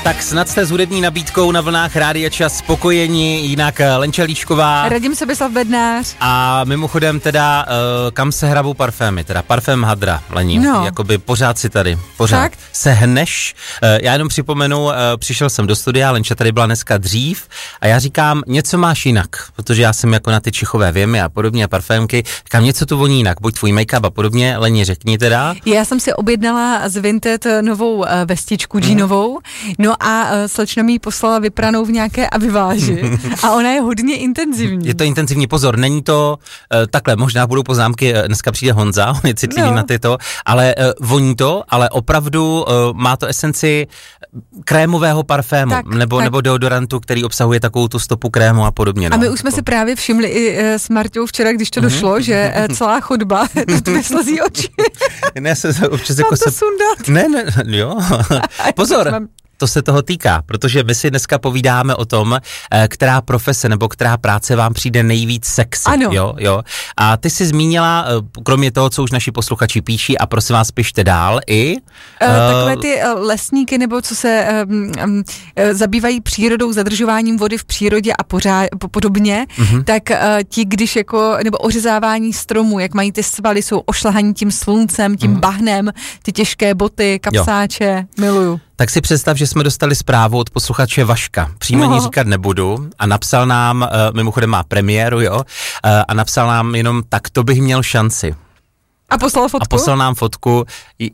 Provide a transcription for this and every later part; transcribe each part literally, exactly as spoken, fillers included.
Tak snad jste s hudební nabídkou na vlnách Rádia Čas spokojeni, jinak Lenča Líšková. Radim Sebeslav Bednář. A mimochodem teda, uh, kam se hrabou parfémy, teda parfém Hadra, Lení, no. Jakoby pořád si tady, pořád. Tak? Se hneš. Uh, já jenom připomenu, uh, přišel jsem do studia, Lenča tady byla dneska dřív a já říkám, něco máš jinak, protože já jsem jako na ty čichové věmy a podobně parfémky, říkám, něco tu voní jinak, buď tvůj make-up a podobně, Lení, řekni teda. Já jsem si objednala z Vinted novou uh, vestičku džínovou, no a uh, slečna mi ji poslala vypranou v nějaké aviváži a ona je hodně intenzivní. Je to intenzivní, pozor, není to uh, takhle, možná budou poznámky, uh, dneska přijde Honza, on je citlivý no. na tyto, ale uh, voní to, ale opravdu uh, má to esenci krémového parfému, tak, nebo, tak. nebo deodorantu, který obsahuje takovou tu stopu krému a podobně. No. A my už jsme si právě všimli i uh, s Marťou včera, když to mm-hmm. došlo, že uh, celá chodba, to slezí oči. Ne, se občas jako se... sundat. Ne, ne, jo. Pozor. To se toho týká, protože my si dneska povídáme o tom, která profese nebo která práce vám přijde nejvíc sexy. Ano. Jo, jo. A ty jsi zmínila, kromě toho, co už naši posluchači píší, a prosím vás, pište dál, i... Uh, takové ty uh, lesníky, nebo co se um, um, zabývají přírodou, zadržováním vody v přírodě a pořád, po, podobně, uh-huh. tak uh, ti, když jako, nebo ořezávání stromů, jak mají ty svaly, jsou ošlahaní tím sluncem, tím uh-huh. bahnem, ty těžké boty, kapsáče, jo. Miluju. Tak si představ, že jsme dostali zprávu od posluchače Vaška. Příjmení no. říkat nebudu a napsal nám, uh, mimochodem má premiéru, jo, uh, a napsal nám jenom, tak to bych měl šanci. A poslal fotku? A poslal nám fotku.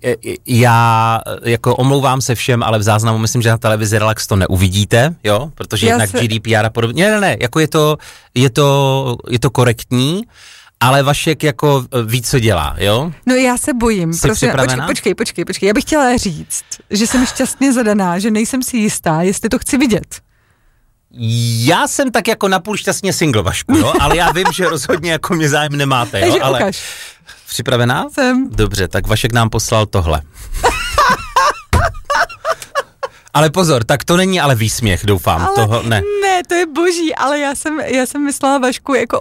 Já jako omlouvám se všem, ale v záznamu myslím, že na televizi Relax to neuvidíte, jo, protože já jednak se... G D P R a podobně. Ne, ne, ne, jako je to, je to, je to korektní. Ale Vašek jako ví, co dělá, jo? No já se bojím. Jsi Prosím, připravená? Počkej, počkej, počkej. Já bych chtěla říct, že jsem šťastně zadaná, že nejsem si jistá, jestli to chci vidět. Já jsem tak jako napůl šťastně single, Vašku, jo? Ale já vím, že rozhodně jako mě zájem nemáte, jo? Takže ale... ukaž. Připravená? Jsem. Dobře, tak Vašek nám poslal tohle. Ale pozor, tak to není ale výsměch, doufám. Ale toho, ne. ne, to je boží, ale já jsem, já jsem myslela, Vašku, jako